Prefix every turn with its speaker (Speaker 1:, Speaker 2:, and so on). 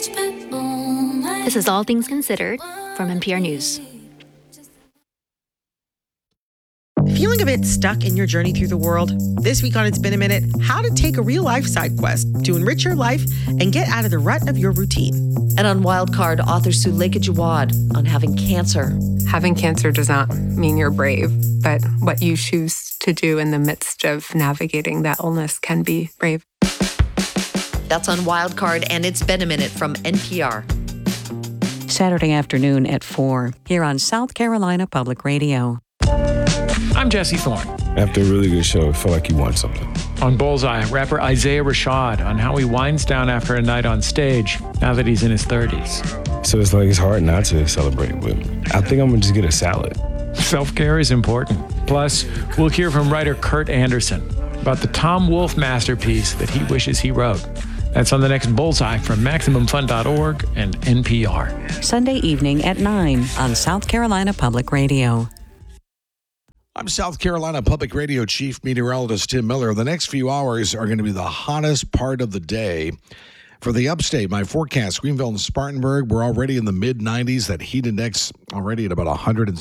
Speaker 1: This is All Things Considered from NPR News.
Speaker 2: Feeling a bit stuck in your journey through the world? This week on It's Been a Minute, how to take a real-life side quest to enrich your life and get out of the rut of your routine.
Speaker 3: And on Wildcard, author Suleika Jawad on having cancer.
Speaker 4: Having cancer does not mean you're brave, but what you choose to do in the midst of navigating that illness can be brave.
Speaker 3: That's on Wildcard, and It's Been a Minute from NPR.
Speaker 5: Saturday afternoon at 4 here on South Carolina Public Radio.
Speaker 6: I'm Jesse Thorne.
Speaker 7: After a really good show, I feel like you want something.
Speaker 6: On Bullseye, rapper Isaiah Rashad on how he winds down after a night on stage now that he's in his 30s.
Speaker 7: So it's like it's hard not to celebrate, but I think I'm going to just get a salad.
Speaker 6: Self-care is important. Plus, we'll hear from writer Kurt Anderson about the Tom Wolfe masterpiece that he wishes he wrote. That's on the next Bullseye from MaximumFun.org and NPR.
Speaker 5: Sunday evening at 9 on South Carolina Public Radio.
Speaker 8: I'm South Carolina Public Radio Chief Meteorologist Tim Miller. The next few hours are going to be the hottest part of the day. For the upstate, my forecast, Greenville and Spartanburg, we're already in the mid-90s. That heat index already at about 100.